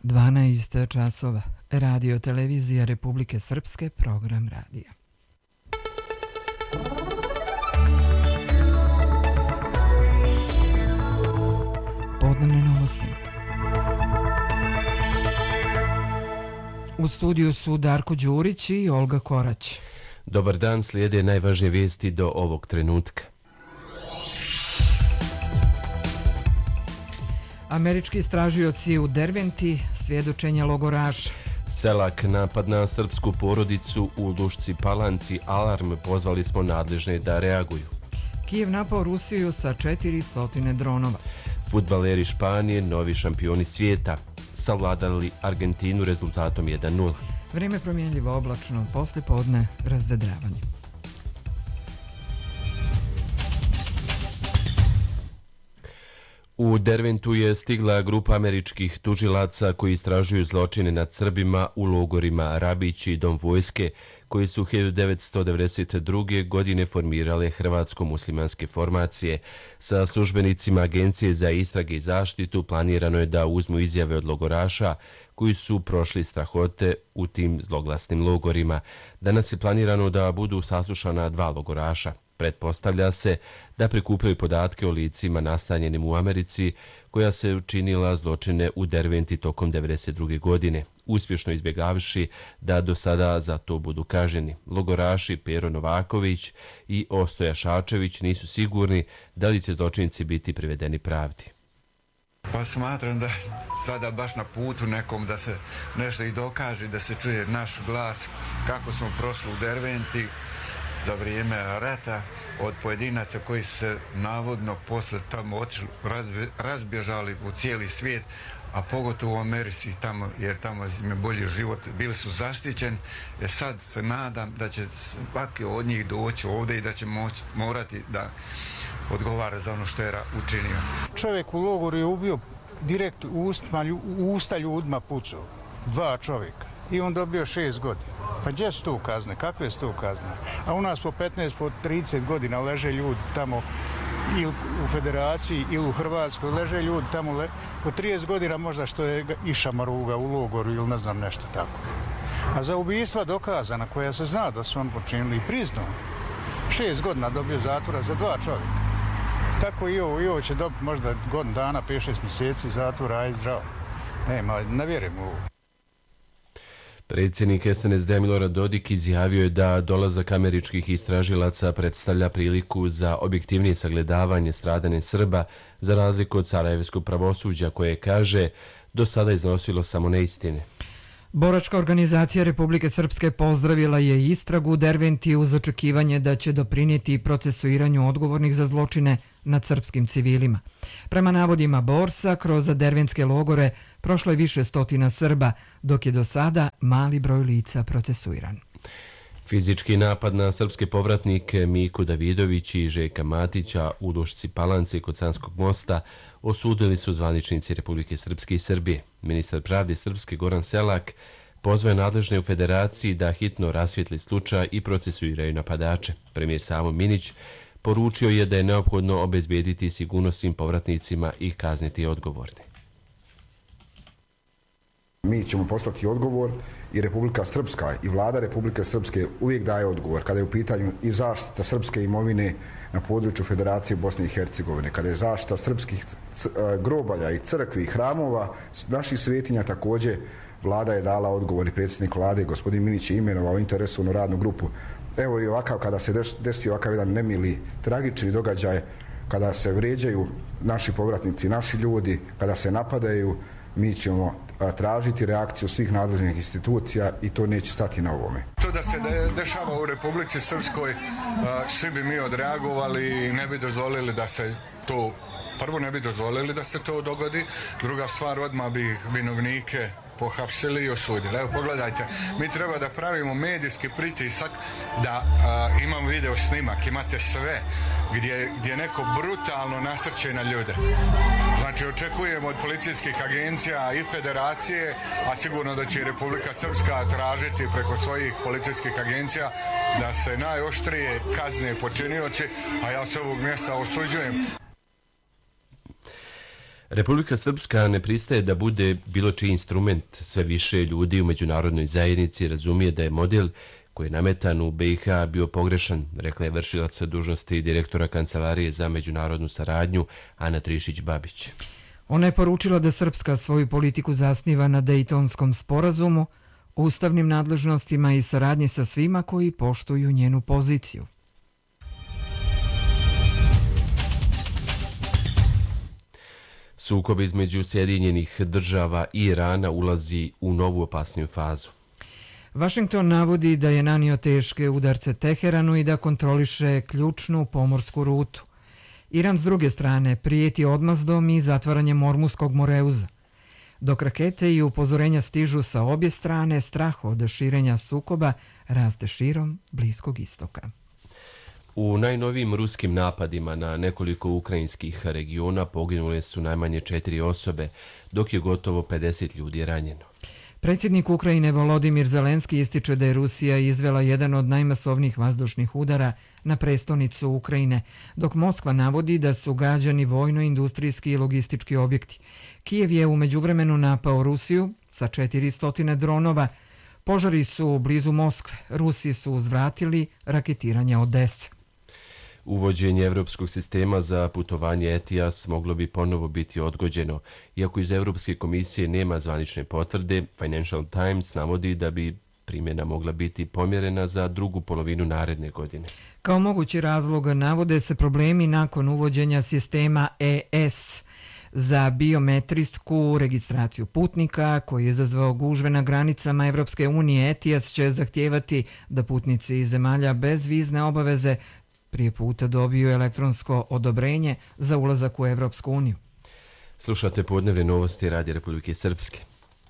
12 časova. Radio televizija Republike Srpske, program radija. Podnevne novosti. U studiju su Darko Đurić i Olga Korać. Dobar dan, slijede najvažnije vijesti do ovog trenutka. Američki istražioci u Derventi, svjedočenja logoraša. Selak, napad na srpsku porodicu u Lušci Palanci, alarm, pozvali smo nadležne da reaguju. Kijev napao Rusiju sa 400 dronova. Fudbaleri Španije, novi šampioni svijeta, savladali Argentinu rezultatom 1:0. Vrijeme promjenljivo, oblačno, poslijepodne razvedravanje. U Derventu je stigla grupa američkih tužilaca koji istražuju zločine nad Srbima u logorima Rabić i Dom vojske, koji su 1992. godine formirale hrvatsko-muslimanske formacije. Sa službenicima Agencije za istrage i zaštitu planirano je da uzmu izjave od logoraša koji su prošli strahote u tim zloglasnim logorima. Danas je planirano da budu saslušana 2 logoraša. Pretpostavlja se da prikupljaju podatke o licima nastanjenim u Americi koja se učinila zločine u Derventi tokom 1992. godine, uspješno izbjegavši da do sada za to budu kažnjeni. Logoraši Pero Novaković i Ostoja Šačević nisu sigurni da li će zločinci biti privedeni pravdi. Pa smatram da sada baš na putu nekom da se nešto i dokaže, da se čuje naš glas kako smo prošli u Derventi za vrijeme rata od pojedinaca koji su se navodno posle tamo otišli, razbježali u cijeli svijet, a pogotovo u Americi, tamo, jer tamo im je bolji život, bili su zaštićeni. Sad se nadam da će svaki od njih doći ovdje i da će morati da odgovara za ono što je učinio. Čovjek u logoru je ubio direkt u usta ljudima pucao. 2 čovjeka. I on dobio 6 godina. Pa gdje su tu kazne? Kakve su tu kazne? A u nas po 15, po 30 godina leže ljudi tamo ili u Federaciji ili u Hrvatskoj, leže ljudi tamo po 30 godina možda što je iša maruga u logoru ili ne znam nešto tako. A za ubijstva dokazana koja se zna da su on počinili i priznao, 6 godina dobio zatvora za 2 čovjeka. Tako i ovo će dobiti možda godinu dana, 5-6 mjeseci zatvora, aj zdravo. Ne vjerujem u ovo. Predsjednik SNSD Milorad Dodik izjavio je da dolazak američkih istražilaca predstavlja priliku za objektivnije sagledavanje stradanja Srba za razliku od sarajevskog pravosuđa koje kaže do sada iznosilo samo neistine. Boračka organizacija Republike Srpske pozdravila je istragu u Derventi uz očekivanje da će doprinijeti procesuiranju odgovornih za zločine nad srpskim civilima. Prema navodima borsa, kroz derventske logore prošlo je više stotina Srba, dok je do sada mali broj lica procesuiran. Fizički napad na srpske povratnike Miku Davidović i Željka Matića u Lušci Palanci kod Sanskog mosta osudili su zvaničnici Republike Srpske i Srbije. Ministar pravde Srpske Goran Selak pozvao nadležne u federaciji da hitno rasvijetli slučaj i procesuiraju napadače. Premijer Savo Minić poručio je da je neophodno obezbijediti sigurnost svim povratnicima i kazniti odgovorne. Mi ćemo poslati odgovor i Republika Srpska i vlada Republike Srpske uvijek daje odgovor kada je u pitanju i zaštita srpske imovine na području Federacije Bosne i Hercegovine, kada je zaštita srpskih grobalja i crkvi i hramova, naših svetinja također vlada je dala odgovor i predsjednik vlade, gospodin Minić je imenovao interesovnu radnu grupu. Evo i ovakav, kada se desi ovakav jedan nemili, tragični događaj, kada se vrijeđaju naši povratnici, naši ljudi, kada se napadaju, mi ćemo tražiti reakciju svih nadležnih institucija i to neće stati na ovome. To da se dešava u Republici Srpskoj, svi bi mi odreagovali i ne bi dozvolili da se to, prvo ne bi dozvolili da se to dogodi, druga stvar odmah bi vinovnike pohapsili i osudili. Evo pogledajte, mi treba da pravimo medijski pritisak da imamo video snimak, imate sve gdje neko brutalno nasrće na ljude. Znači očekujemo od policijskih agencija i federacije, a sigurno da će i Republika Srpska tražiti preko svojih policijskih agencija da se najoštrije kazne počinioci, a ja s ovog mjesta osuđujem. Republika Srpska ne pristaje da bude bilo čiji instrument. Sve više ljudi u međunarodnoj zajednici razumije da je model koji je nametan u BiH bio pogrešan, rekla je vršilac dužnosti direktora Kancelarije za međunarodnu saradnju Ana Trišić-Babić. Ona je poručila da Srpska svoju politiku zasniva na Dejtonskom sporazumu, ustavnim nadležnostima i saradnji sa svima koji poštuju njenu poziciju. Sukob između Sjedinjenih država i Irana ulazi u novu opasniju fazu. Vašington navodi da je nanio teške udarce Teheranu i da kontroliše ključnu pomorsku rutu. Iran s druge strane prijeti odmazdom i zatvaranjem Ormuskog moreuza. Dok rakete i upozorenja stižu sa obje strane, strah od širenja sukoba raste širom Bliskog istoka. U najnovijim ruskim napadima na nekoliko ukrajinskih regiona poginule su najmanje 4 osobe, dok je gotovo 50 ljudi ranjeno. Predsjednik Ukrajine Volodimir Zelenski ističe da je Rusija izvela jedan od najmasovnijih vazdušnih udara na prestonicu Ukrajine, dok Moskva navodi da su gađani vojno-industrijski i logistički objekti. Kijev je u međuvremenu napao Rusiju sa 400 dronova. Požari su blizu Moskve. Rusi su uzvratili raketiranje Odese. Uvođenje evropskog sistema za putovanje ETIAS moglo bi ponovo biti odgođeno. Iako iz Evropske komisije nema zvanične potvrde, Financial Times navodi da bi primjena mogla biti pomjerena za drugu polovinu naredne godine. Kao mogući razlog navode se problemi nakon uvođenja sistema ES za biometrijsku registraciju putnika koji je izazvao gužve na granicama Evropske unije. ETIAS će zahtijevati da putnici iz zemalja bez vizne obaveze prije puta dobiju elektronsko odobrenje za ulazak u Evropsku uniju. Slušate podnevne novosti Radija Republike Srpske.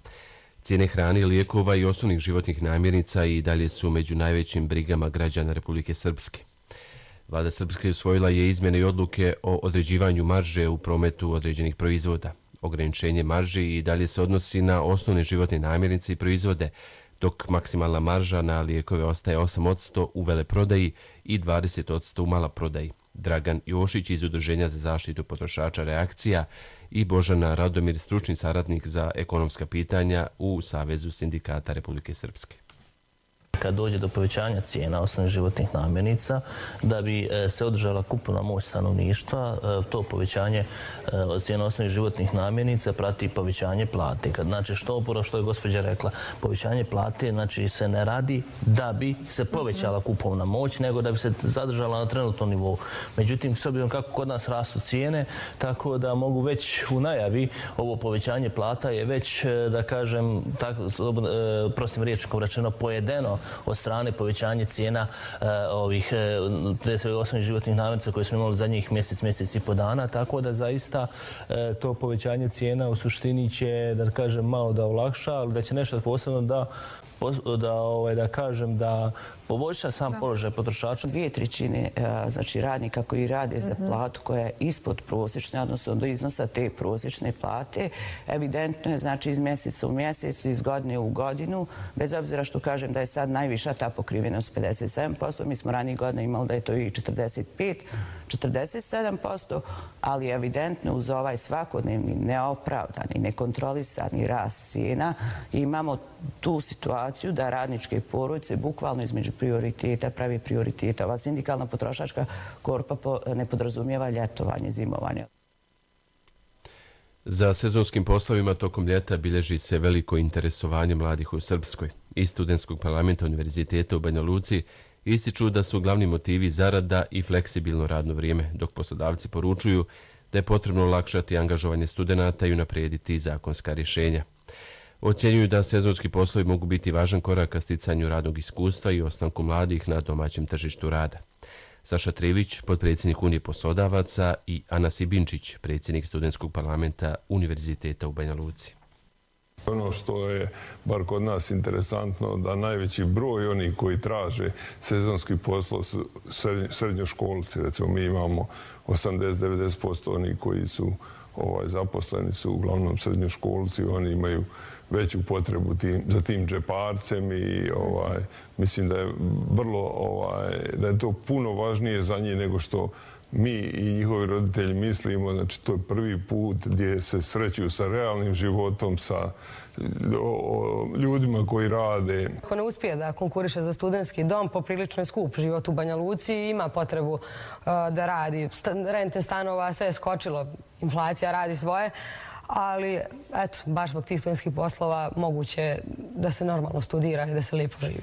Cijene hrane, lijekova i osnovnih životnih namirnica i dalje su među najvećim brigama građana Republike Srpske. Vlada Srpske usvojila je izmjene i odluke o određivanju marže u prometu određenih proizvoda. Ograničenje marži i dalje se odnosi na osnovne životne namirnice i proizvode, dok maksimalna marža na lijekove ostaje 8% u veleprodaji i 20% u maloprodaji. Dragan Jošić iz Udruženja za zaštitu potrošača Reakcija i Božana Radomir, stručni saradnik za ekonomska pitanja u Savezu sindikata Republike Srpske. Kad dođe do povećanja cijena osnovnih životnih namirnica, da bi se održala kupovna moć stanovništva, to povećanje cijena osnovnih životnih namirnica prati povećanje plate. Znači što je gospođa rekla, povećanje plate znači se ne radi da bi se povećala kupovna moć, nego da bi se zadržala na trenutnom nivou. Međutim, s obzirom kako kod nas rastu cijene, tako da mogu već u najavi ovo povećanje plata je već, da kažem, prostim riječnikom rečeno, pojedeno od strane povećanja cijena ovih osnovnih životnih namirnica koje smo imali zadnjih mjesec i po dana, tako da zaista to povećanje cijena u suštini će, da kažem, malo da olakša, ali da će nešto posebno da kažem da poboljša sam položaj potrošača. 2/3 znači radnika koji rade za platu koja je ispod prosječne, odnosno do iznosa te prosječne plate, evidentno je znači iz mjeseca u mjesec, iz godine u godinu, bez obzira što kažem da je sad najviša ta pokrivenost 57%, mi smo ranije godine imali da je to i 47%, ali evidentno uz ovaj svakodnevni, neopravdani, nekontrolisani rast cijena imamo tu situaciju da radničke porodice bukvalno između prioriteta pravi prioriteta. Ova sindikalna potrošačka korpa ne podrazumijeva ljetovanje, zimovanje. Za sezonskim poslovima tokom ljeta bilježi se veliko interesovanje mladih u Srpskoj. Iz Studentskog parlamenta Univerziteta u Banja Luci ističu da su glavni motivi zarada i fleksibilno radno vrijeme, dok poslodavci poručuju da je potrebno olakšati angažovanje studenata i unaprijediti zakonska rješenja. Ocjenjuju da sezonski poslovi mogu biti važan korak ka sticanju radnog iskustva i ostanku mladih na domaćem tržištu rada. Saša Trević, potpredsjednik Unije poslodavaca, i Ana Sibinčić, predsjednik Studentskog parlamenta Univerziteta u Banja Luci. Ono što je, bar kod nas, interesantno, da najveći broj onih koji traže sezonski posao su srednjoškolci. Recimo, mi imamo 80-90% onih koji su zaposleni su uglavnom srednjoškolci, oni imaju veću potrebu za tim džeparcem i mislim da je vrlo, da je to puno važnije za njih nego što mi i njihovi roditelji mislimo, znači to je prvi put gdje se sreću sa realnim životom, sa ljudima koji rade. Ako ne uspije da konkuriše za studentski dom, poprilično je skup život u Banja Luci i ima potrebu da radi. Rente stanova, sve je skočilo, inflacija radi svoje, ali eto, baš zbog tih studentskih poslova moguće da se normalno studira i da se lijepo živi.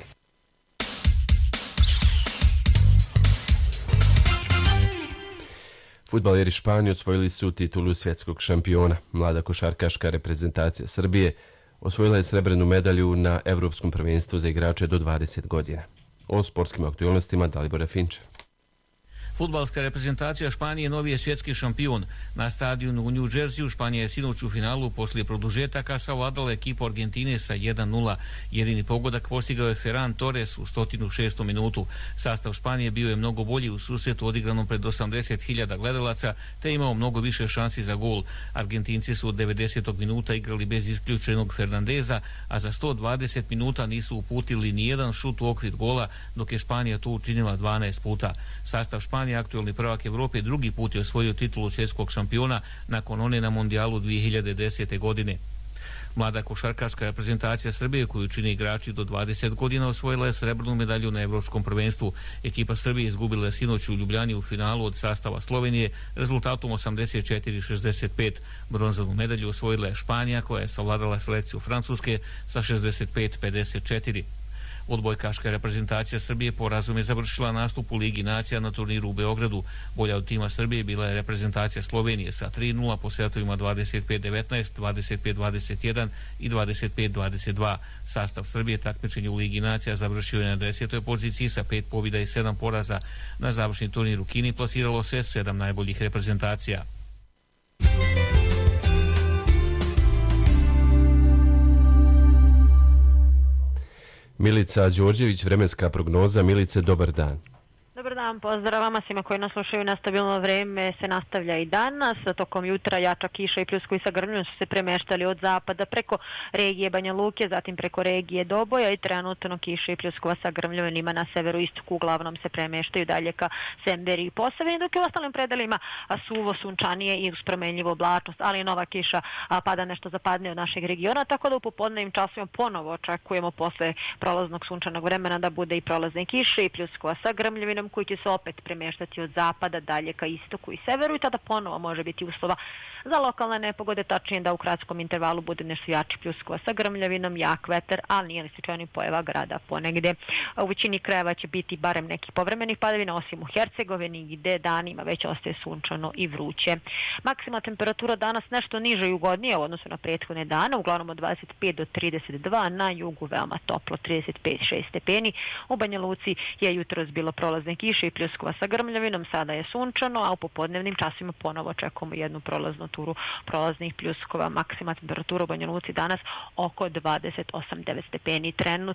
Fudbaleri Španije osvojili su titulu svjetskog šampiona. Mlada košarkaška reprezentacija Srbije osvojila je srebrnu medalju na Evropskom prvenstvu za igrače do 20 godina. O sportskim aktualnostima Dalibora Finčev. Fudbalska reprezentacija Španije novi je svjetski šampion. Na stadionu u New Jerseyu Španija je sinoć u finalu poslije produžetaka savladala ekipu Argentine sa 1:0. Jedini pogodak postigao je Ferran Torres u 106. minutu. Sastav Španije bio je mnogo bolji u susretu odigranom pred 80.000 gledalaca te imao mnogo više šansi za gol. Argentinci su od 90. minuta igrali bez isključenog Fernandeza, a za 120 minuta nisu uputili ni jedan šut u okvir gola, dok je Španija to učinila 12 puta. Sastav Španije, aktualni prvak Evrope, drugi put je osvojio titulu svjetskog šampiona nakon one na mondijalu 2010. godine. Mlada košarkaška reprezentacija Srbije, koju čine igrači do 20 godina, osvojila je srebrnu medalju na Evropskom prvenstvu. Ekipa Srbije izgubila je sinoć u Ljubljani u finalu od sastava Slovenije rezultatom 84-65. Bronzanu medalju osvojila je Španija, koja je savladala selekciju Francuske sa 65-54. Odbojkaška reprezentacija Srbije porazom je završila nastup u Ligi nacija na turniru u Beogradu. Bolja od tima Srbije bila je reprezentacija Slovenije sa 3:0 po setovima 25-19, 25-21 i 25-22. Sastav Srbije takmičenje u Ligi nacija završio je na 10. poziciji sa 5 pobjeda i 7 poraza. Na završni turnir u Kini plasiralo se 7 najboljih reprezentacija. Milica Đorđević, vremenska prognoza. Milice, dobar dan. Dobar dan, pozdrav vama svima koji nas slušaju. Na stabilno vreme se nastavlja i danas. Tokom jutra jača kiša i pljuskovi sa grmljom su se premeštali od zapada preko regije Banja Luke, zatim preko regije Doboja i trenutno kiša i pljuskova sa grmljovinima na severu istoku uglavnom se premeštaju dalje ka Semberi i Posavini, dok je u ostalim predelima suvo, sunčanije i uz promenljivu oblačnost, ali nova kiša pada nešto zapadnije od našeg regiona, tako da u popodnevnim časovima ponovo očekujemo posle prolaznog sunčanog vremena da bude i prolazne kiše i pljuskova sa grmljovinom, koji će se opet premeštati od zapada dalje ka istoku i severu i tada ponovo može biti uslova za lokalne nepogode, tačnije da u kratkom intervalu bude nešto jači pljuskova sa grmljavinom, jak vetar, ali nije neslučajnih pojava grada ponegde. U većini krajeva će biti barem nekih povremenih padavina, osim u Hercegovini gde danima već ostaje sunčano i vruće. Maksimalna temperatura danas nešto niže i ugodnije u odnosu na prethodne dane, uglavnom od 25 do 32, na jugu veoma toplo, 35-6 stepeni. U Banja Luci je jutros bilo prolazne kiše i pljuskova sa grmljavinom, sada je sunčano, a u popodnevnim časima ponovo očekujemo jednu prolaznu turu prolaznih pljuskova. Maksimalna temperatura u Banja Luci danas oko 28-9 stepeni. Trenutno